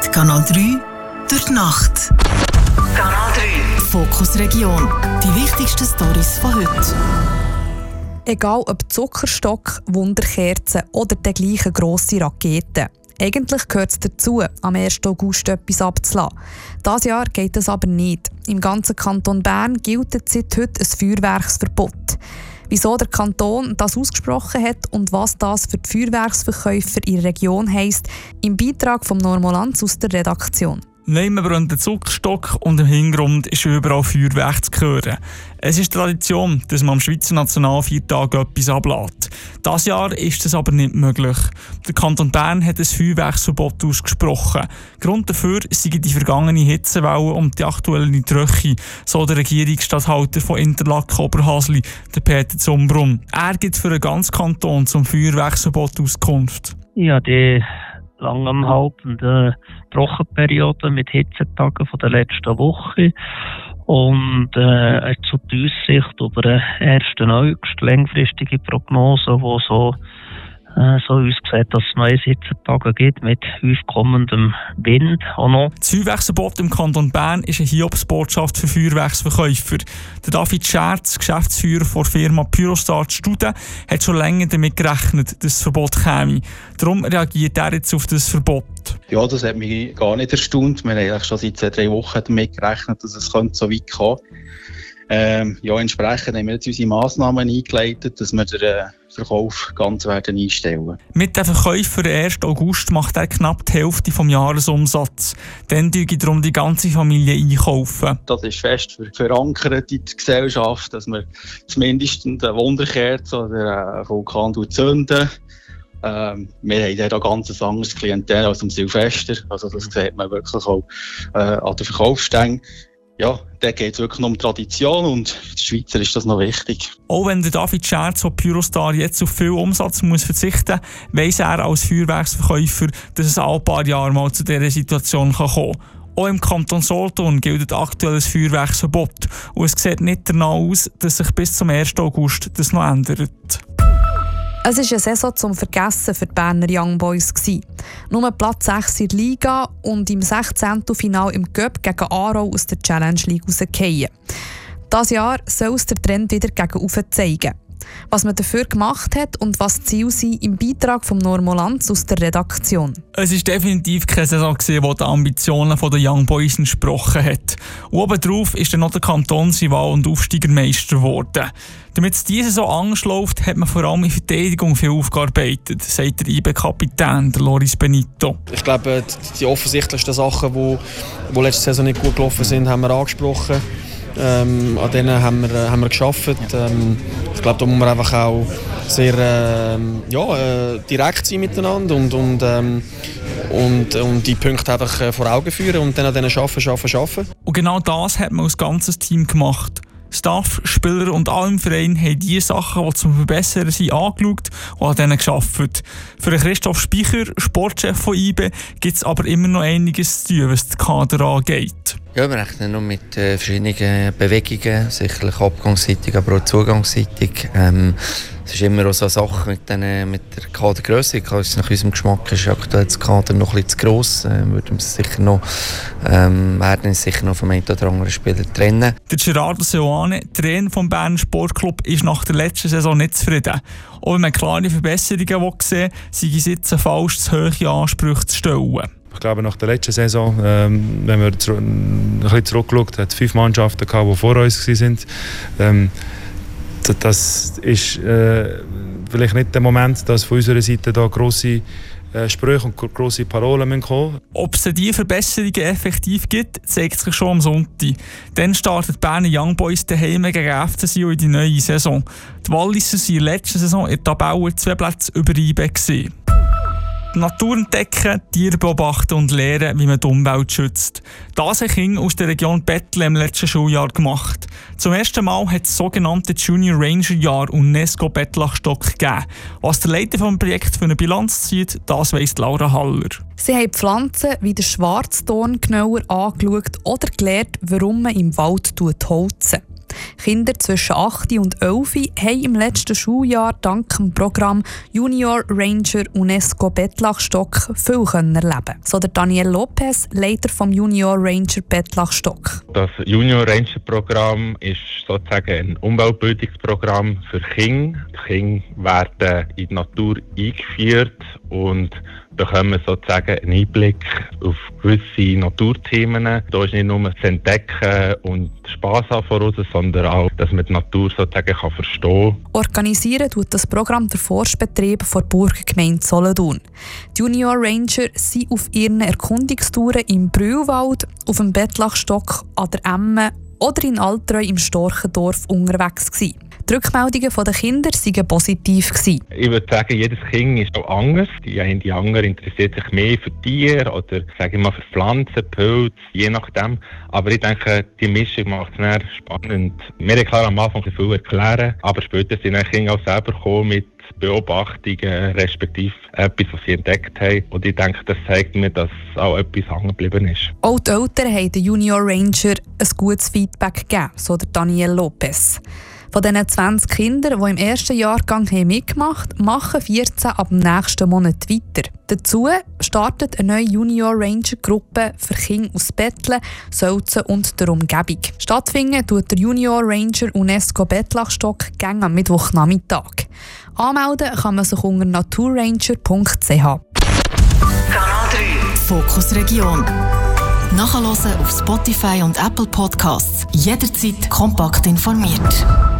Kanal 3 durch die Nacht. Kanal 3 Fokus Region. Die wichtigsten Storys von heute. Egal ob Zuckerstock, Wunderkerzen oder der gleiche grosse Raketen. Eigentlich gehört es dazu, am 1. August etwas abzulassen. Dieses Jahr geht es aber nicht. Im ganzen Kanton Bern gilt seit heute ein Feuerwerksverbot. Wieso der Kanton das ausgesprochen hat und was das für die Feuerwerksverkäufer in der Region heisst, im Beitrag von Normolanz aus der Redaktion. Nein, man brennt den Zuckerstock und im Hintergrund ist überall Feuerwerk zu hören. Es ist Tradition, dass man am Schweizer Nationalfeiertag etwas ablässt. Dieses Jahr ist das aber nicht möglich. Der Kanton Bern hat ein Feuerwerksverbot ausgesprochen. Grund dafür sind die vergangene Hitzewelle und die aktuelle Tröche, so der Regierungsstatthalter von Interlaken-Oberhasli, der Peter Zumbrunn. Er gibt für den ganzen Kanton zum Feuerwerksverbot Auskunft. Ja, die langanhaltende Trockenperiode mit Hitzetagen von der letzten Woche und zu der Aussicht über den 1. August langfristige Prognose, die so aussieht, dass es neue Hitzetage gibt mit aufkommendem Wind. Auch noch. Das Feuerwerksverbot im Kanton Bern ist eine Hiobsbotschaft für Feuerwerksverkäufer. Der David Scherz, Geschäftsführer der Firma Pyrostart Studen, hat schon länger damit gerechnet, dass das Verbot käme. Darum reagiert er jetzt auf das Verbot. Ja, das hat mich gar nicht erstaunt. Wir haben eigentlich schon seit 2-3 Wochen damit gerechnet, dass es so weit kommen könnte. Entsprechend haben wir jetzt unsere Massnahmen eingeleitet, dass wir den Verkauf ganz werden einstellen. Mit dem Verkauf für den 1. August macht er knapp die Hälfte des Jahresumsatzes. Dann einkaufen darum die ganze Familie einkaufen. Das ist fest verankert in der Gesellschaft, dass wir zumindest eine Wunderkerze oder einen Vulkan zünden. Wir haben dort auch ganz anderes Klientel als am Silvester. Also das sieht man wirklich auch an den Verkaufsständen. Ja, da geht es wirklich um Tradition und in der Schweizer ist das noch wichtig. Auch wenn der David Scherz von Pyrostar jetzt auf viel Umsatz muss verzichten muss, weiss er als Feuerwerksverkäufer, dass es alle paar Jahre mal zu dieser Situation kommen kann. Auch im Kanton Solothurn gilt aktuell ein Feuerwerksverbot und es sieht nicht danach aus, dass sich bis zum 1. August das noch ändert. Es war eine Saison zum Vergessen für die Berner Young Boys. Nur Platz 6 in der Liga und im 16. Finale im Cup gegen Aarau aus der Challenge League rausgefallen. Dieses Jahr soll es der Trend wieder gegen oben zeigen. Was man dafür gemacht hat und was die Ziele sind, im Beitrag von Normolanz aus der Redaktion. Es war definitiv keine Saison, die die Ambitionen der Young Boys entsprochen hat. Und obendrauf ist dann noch der Kantonsrival und Aufsteigermeister geworden. Damit es diese so anders läuft, hat man vor allem in Verteidigung viel aufgearbeitet, sagt der IB-Kapitän, Loris Benito. Ich glaube, die offensichtlichsten Sachen, die letzte Saison nicht gut gelaufen sind, haben wir angesprochen. An denen haben wir gearbeitet. Ich glaube, da muss man einfach auch sehr direkt sein miteinander und die Punkte einfach vor Augen führen und dann an denen arbeiten. Und genau das hat man als ganzes Team gemacht. Staff, Spieler und alle im Verein haben die Sachen, die zum Verbessern sind, angeschaut und an denen gearbeitet. Für Christoph Speicher, Sportchef von IBE, gibt es aber immer noch einiges zu tun, was den Kader angeht. Ja, wir rechnen noch mit verschiedenen Bewegungen, sicherlich abgangsseitig, aber auch zugangsseitig. Es ist immer auch so eine Sache mit der Kadergrösse. Nach unserem Geschmack ist aktuell das Kader noch ein bisschen zu gross. Werden uns sicher noch vom einen oder anderen Spieler trennen. Der Gerardo Seoane, Trainer des Berner Sportclub, ist nach der letzten Saison nicht zufrieden. Auch wenn man klare Verbesserungen sehen will, sei es jetzt falsch, zu hohe Ansprüche zu stellen. Ich glaube, nach der letzten Saison, wenn wir ein bisschen zurückschauen, hat es 5 Mannschaften gehabt, die vor uns waren. Das ist vielleicht nicht der Moment, dass von unserer Seite da grosse Sprüche und grosse Parolen kommen müssen. Ob es diese Verbesserungen effektiv gibt, zeigt sich schon am Sonntag. Dann startet die Berner Young Boys daheim gegen FCSio in die neue Saison. Die Walliser waren in der letzten Saison in der Tabelle 2 Plätze über IBE. Die Natur entdecken, Tiere beobachten und lernen, wie man die Umwelt schützt. Das haben Kinder aus der Region Bettle im letzten Schuljahr gemacht. Zum ersten Mal hat es das sogenannte Junior Ranger Jahr UNESCO Bettlachstock gegeben. Was der Leiter des Projekts für eine Bilanz zieht, das weiss Laura Haller. Sie haben Pflanzen wie den Schwarzdorn genauer angeschaut oder gelernt, warum man im Wald holzen. Kinder zwischen 8 und 11 haben im letzten Schuljahr dank dem Programm Junior Ranger UNESCO Bettlachstock viel erleben. So der Daniel Lopez, Leiter vom Junior Ranger Bettlachstock. Das Junior Ranger Programm ist sozusagen ein Umweltbildungsprogramm für Kinder. Die Kinder werden in die Natur eingeführt und bekommen sozusagen einen Einblick auf gewisse Naturthemen. Da ist nicht nur das Entdecken und Spass haben voraus, sondern auch, dass man die Natur sozusagen verstehen kann. Organisieren tut das Programm der Forstbetrieb der Burgergemeinde Solothurn. Die Junior Ranger sind auf ihren Erkundungstouren im Brühlwald, auf dem Bettlachstock, an der Emme oder in Altreu im Storchendorf unterwegs gewesen. Die Rückmeldungen der Kinder waren positiv. Ich würde sagen, jedes Kind ist auch anders. Die andere interessiert sich mehr für Tiere oder sage ich mal, für Pflanzen, Pilze, je nachdem. Aber ich denke, die Mischung macht es dann spannend. Wir haben klar am Anfang viel erklären, aber später sind die Kinder auch selber gekommen mit Beobachtungen, respektive etwas, was sie entdeckt haben. Und ich denke, das zeigt mir, dass auch etwas hängen geblieben ist. Auch die Eltern haben den Junior Ranger ein gutes Feedback gegeben, so der Daniel Lopez. Von diesen 20 Kindern, die im ersten Jahrgang mitgemacht haben, machen 14 ab dem nächsten Monat weiter. Dazu startet eine neue Junior Ranger Gruppe für Kinder aus Bettle, Sölzen und der Umgebung. Stattfinden tut der Junior Ranger UNESCO Bettlachstock am Mittwochnachmittag. Anmelden kann man sich unter naturranger.ch. Kanal 3 Fokus Region. Nachhören auf Spotify und Apple Podcasts. Jederzeit kompakt informiert.